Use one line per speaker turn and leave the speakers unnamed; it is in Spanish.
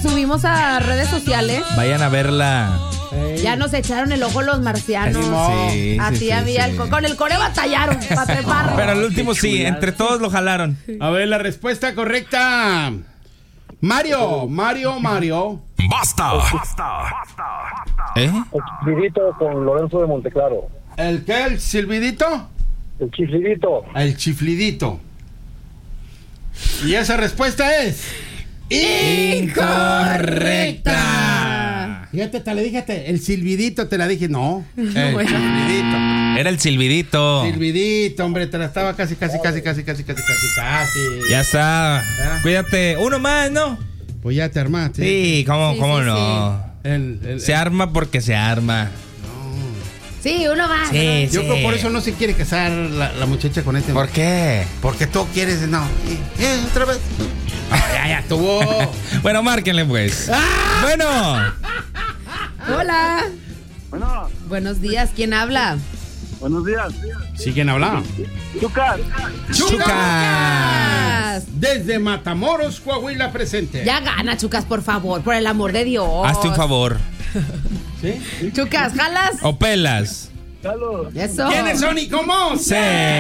subimos a redes sociales.
Vayan a verla.
Ya nos echaron el ojo los marcianos.
Sí,
a ti, a mí, con el core batallaron para treparlo.
Pero al último sí, entre todos lo jalaron.
A ver, la respuesta correcta. Mario.
¡Basta!
El chiflidito con Lorenzo de Monteclaro.
¿El qué? ¿El silbidito?
El chiflidito.
El chiflidito. Y esa respuesta es incorrecta. Fíjate, te le dije, el silbidito, te la dije, no. El chiflidito.
Era el silbidito.
Silbidito, hombre, te la estaba casi.
Ya está. Cuídate. Uno más, ¿no?
Pues ya te armaste.
Sí, ¿cómo no?
Sí.
Se arma porque se arma.
Sí, uno más.
Sí,
Yo creo por eso no se quiere casar la muchacha con este.
¿Por qué?
Porque tú quieres, no. Otra vez. Ya estuvo.
Bueno, márquenle pues. Bueno.
Hola.
Bueno,
Buenos días, ¿quién habla?
buenos días.
¿Sí quién habla?
Chucas.
Chucas.
Desde Matamoros, Coahuila, presente.
Ya gana, Chucas, por favor, por el amor de Dios.
Hazte un favor.
¿Sí?
Chucas, ¿jalas?
O pelas.
Saludos.
Eso.
¿Quiénes son y cómo?
Sí.